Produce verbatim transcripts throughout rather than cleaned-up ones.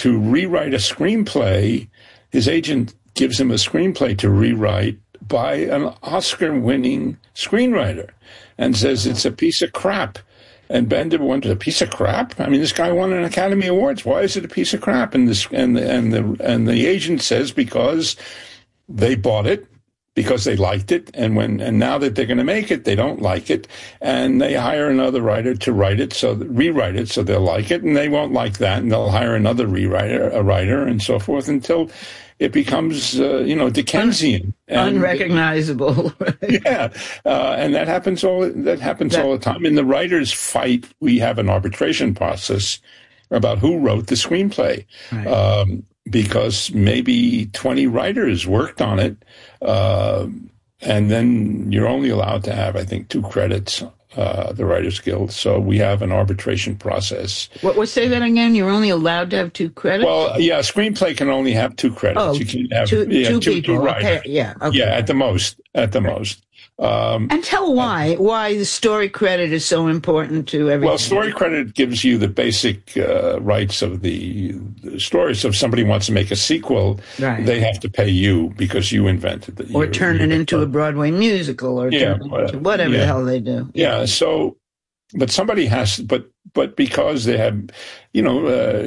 to rewrite a screenplay. His agent gives him a screenplay to rewrite by an Oscar-winning screenwriter and says it's a piece of crap. And Bender wondered, a piece of crap? I mean, this guy won an Academy Awards. Why is it a piece of crap? And this, and the, and the, and the agent says because they bought it, because they liked it, and when, and now that they're going to make it, they don't like it, and they hire another writer to write it, so rewrite it, so they'll like it, and they won't like that, and they'll hire another rewriter, a writer, and so forth, until it becomes, uh, you know, Dickensian, and, unrecognizable. Yeah, uh, and that happens all that happens that, all the time. In the writers' fight, we have an arbitration process about who wrote the screenplay, right. um, because maybe twenty writers worked on it, uh, and then you're only allowed to have, I think, two credits. Uh, the Writers Guild. So we have an arbitration process. What? What? Say that again. You're only allowed to have two credits. Well, yeah, a screenplay can only have two credits. Oh, you can have two, yeah, two, two people. Two writers. Okay. Yeah. Okay. Yeah, at the most. At the most. Um, and tell why why the story credit is so important to everything. Well, story credit gives you the basic uh, rights of the, the story. So if somebody wants to make a sequel, right. they have to pay you because you invented it. Or turn it into a Broadway musical, or yeah, turn it into whatever yeah. the hell they do. Yeah. yeah so, but somebody has. But but because they have, you know,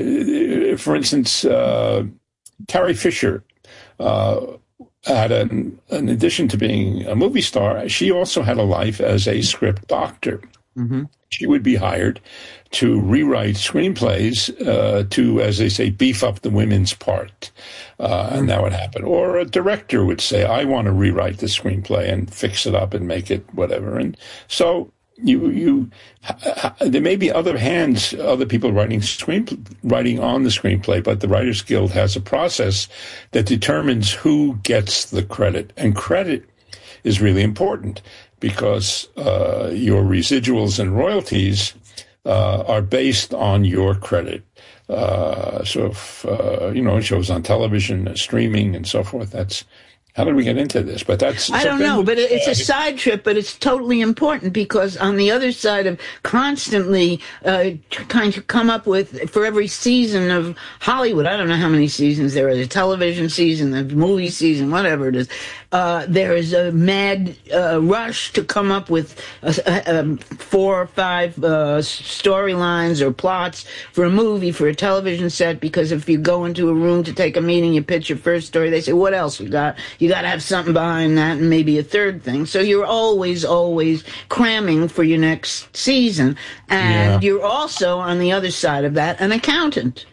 uh, for instance, uh, Carrie Fisher. Uh, Had an, in addition to being a movie star, she also had a life as a script doctor. Mm-hmm. She would be hired to rewrite screenplays uh, to, as they say, beef up the women's part, uh, mm-hmm. and that would happen. Or a director would say, "I want to rewrite the screenplay and fix it up and make it whatever." And so you you there may be other hands, other people writing screen writing on the screenplay, but the Writers Guild has a process that determines who gets the credit, and credit is really important because uh, your residuals and royalties uh, are based on your credit. Uh, so if uh, you know, shows on television, uh, streaming, and so forth, that's. How did we get into this? But that's I don't know, but it's a side trip, but it's totally important because on the other side of constantly uh, kind of come up with, for every season of Hollywood, I don't know how many seasons there are, the television season, the movie season, whatever it is, uh, there is a mad uh, rush to come up with a, a, a four or five uh, storylines or plots for a movie, for a television set, because if you go into a room to take a meeting, you pitch your first story, they say, what else you got? You got to have something behind that and maybe a third thing. So you're always, always cramming for your next season. And yeah. you're also, on the other side of that, an accountant.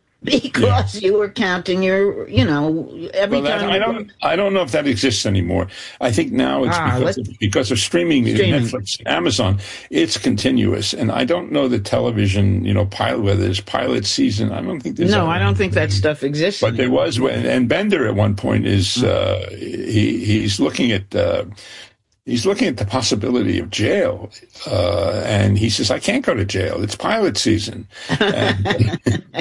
Because yeah. you were counting your, you know, every well, that, time. I don't, I don't know if that exists anymore. I think now it's ah, because, of, because of streaming, streaming, Netflix, Amazon, it's continuous. And I don't know the television, you know, pilot, whether there's pilot season. I don't think there's. No, I don't think that stuff exists. But anymore. There was, and Bender at one point is, uh, he, he's looking at, uh, He's looking at the possibility of jail, uh, and he says, I can't go to jail. It's pilot season. And,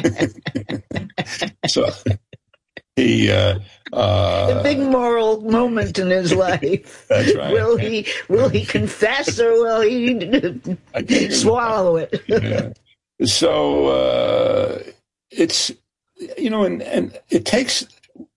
so he... Uh, uh, the big moral moment in his life. That's right. Will he will he confess or will he swallow it? Yeah. So uh, it's, you know, and, and it takes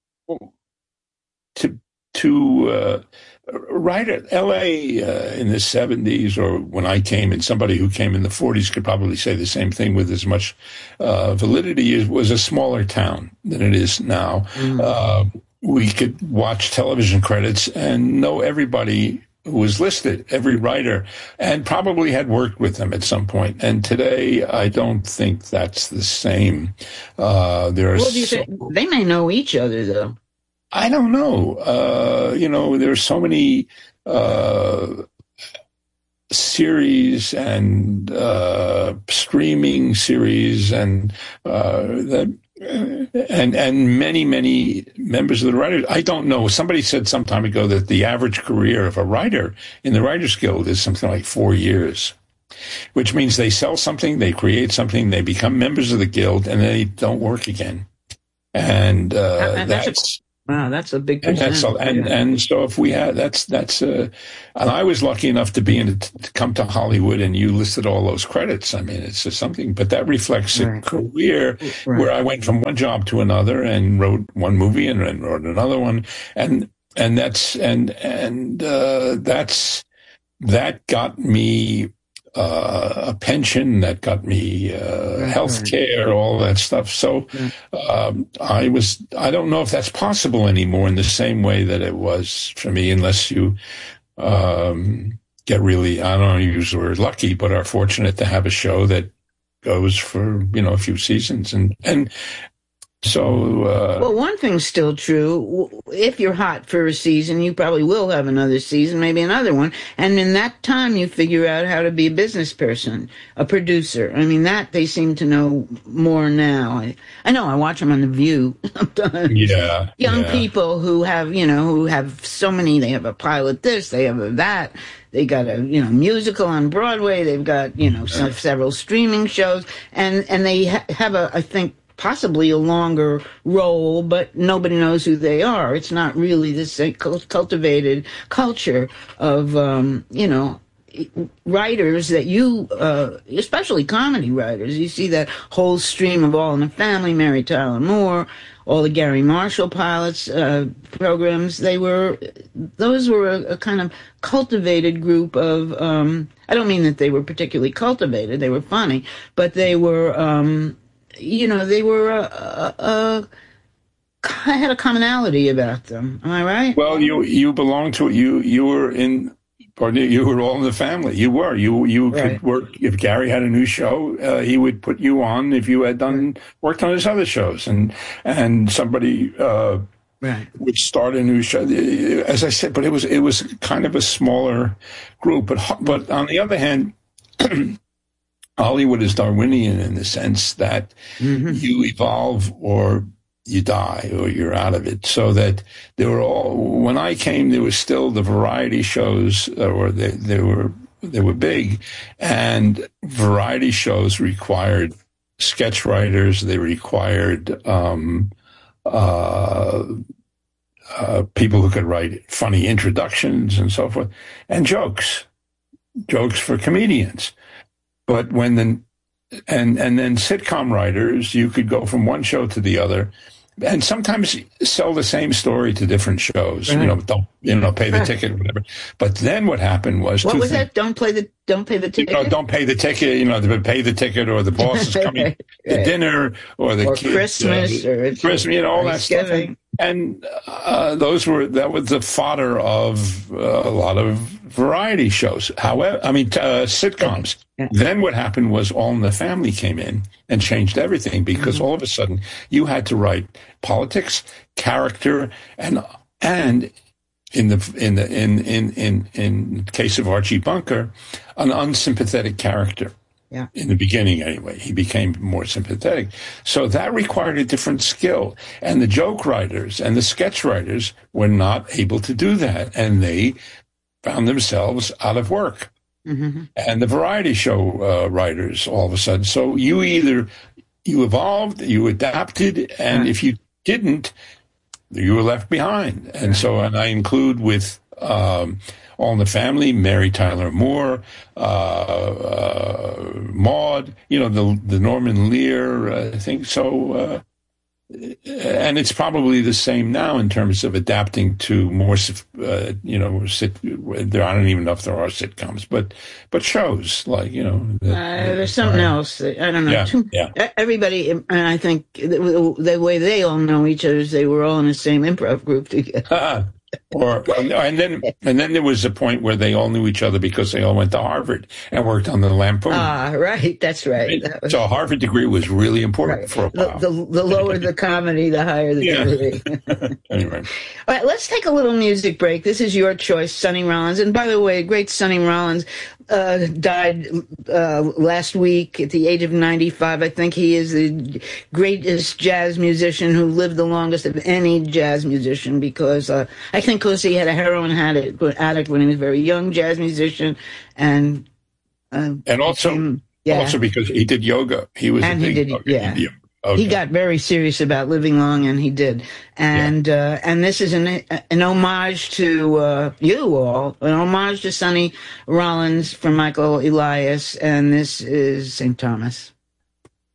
to... to uh, right at L A uh, in the seventies, or when I came, and somebody who came in the forties could probably say the same thing with as much uh, validity, it was a smaller town than it is now. Mm. Uh, we could watch television credits and know everybody who was listed, every writer, and probably had worked with them at some point. And today, I don't think that's the same. Uh, there are well, do you so- think they may know each other, though? I don't know. Uh, you know, there's so many uh, series and uh, streaming series and uh, that, and and many many members of the writers. I don't know. Somebody said some time ago that the average career of a writer in the Writers Guild is something like four years, which means they sell something, they create something, they become members of the guild, and they don't work again. And uh, uh, that's. that's a- Wow, that's a big And percentage. that's and yeah. and so if we had that's that's uh, and I was lucky enough to be in to come to Hollywood, and you listed all those credits. I mean, it's just something, but that reflects a Right. career Right. where I went from one job to another and wrote one movie and, and wrote another one, and and that's and and uh, that's that got me uh, a pension, that got me uh, Right, health care, all that stuff. So um, I was, I don't know if that's possible anymore in the same way that it was for me, unless you um, get really, I don't know, use the word lucky, but are fortunate to have a show that goes for, you know, a few seasons. And, and so, uh, Well, one thing's still true. If you're hot for a season, you probably will have another season, maybe another one. And in that time, you figure out how to be a business person, a producer. I mean, that they seem to know more now. I, I know I watch them on The View sometimes. yeah, Young yeah. people who have, you know, who have so many, they have a pilot this, they have a that. They got a, you know, musical on Broadway. They've got, you know, some, several streaming shows. And, and they ha- have a, I think, possibly a longer role, but nobody knows who they are. It's not really this cultivated culture of, um, you know, writers that you, uh, especially comedy writers. You see that whole stream of All in the Family, Mary Tyler Moore, all the Gary Marshall pilots uh, programs. They were, those were a, a kind of cultivated group of. Um, I don't mean that they were particularly cultivated. They were funny, but they were. Um, You know, they were, uh, uh, uh, had a commonality about them. Am I right? Well, you you belong to you. You were in, pardon me, you were All in the Family. You were you you Right. could work if Gary had a new show. Uh, he would put you on if you had done worked on his other shows, and and somebody uh, Right. would start a new show. As I said, but it was it was kind of a smaller group. But but on the other hand. Hollywood is Darwinian in the sense that Mm-hmm. you evolve or you die or you're out of it. So that there were all, when I came, there was still the variety shows, or they, they were, they were big, and variety shows required sketch writers. They required, um, uh, uh, people who could write funny introductions and so forth, and jokes, jokes for comedians. But when the and and then sitcom writers, you could go from one show to the other, and sometimes sell the same story to different shows. Right. You know, don't you know pay the Right. ticket or whatever. But then what happened was What two was things. that? Don't play the. Don't pay the You ticket. know, don't pay the ticket. You know, to pay the ticket, or the boss is coming Right, to right. dinner, or the Or kids, Christmas, uh, or it's Christmas. You know, all that stuff. Thanksgiving. And uh, those were that was the fodder of uh, a lot of variety shows. However, I mean uh, sitcoms. Yeah. Then what happened was All in the Family came in and changed everything, because Mm-hmm. all of a sudden you had to write politics, character, and and in the in the in in in in the case of Archie Bunker, an unsympathetic character. Yeah. In the beginning, anyway, he became more sympathetic. So that required a different skill. And the joke writers and the sketch writers were not able to do that. And they found themselves out of work. Mm-hmm. And the variety show uh, writers, all of a sudden. So you either, you evolved, you adapted, and Right. if you didn't, you were left behind. And so, and I include with, um, All in the Family, Mary Tyler Moore, uh, uh, Maude, you know, the the Norman Lear uh, thing. So, uh, and it's probably the same now in terms of adapting to more, uh, you know, sit, there. I don't even know if there are sitcoms, but but shows like, you know. Uh, there's something else. I don't know. Yeah, Too- yeah. Everybody, and I think the, the way they all know each other is they were all in the same improv group together. Or and then and then there was a point where they all knew each other because they all went to Harvard and worked on the Lampoon. Ah, right. That's right. That was, So a Harvard degree was really important right. for a the, while. the, the lower the comedy, the higher the Yeah. degree. Anyway, All right, let's take a little music break. This is your choice, Sonny Rollins. And by the way, great Sonny Rollins uh, died uh, last week at the age of ninety-five. I think he is the greatest jazz musician who lived the longest of any jazz musician, because uh, I think because he had a heroin addict, addict when he was a very young jazz musician. And, uh, and also became- yeah. also because he did yoga. He was And a he big did- yoga. yeah. He, Okay. He got very serious about living long, and he did. And yeah. uh, and this is an an homage to uh, you all, an homage to Sonny Rollins from Michael Elias, and this is Saint Thomas.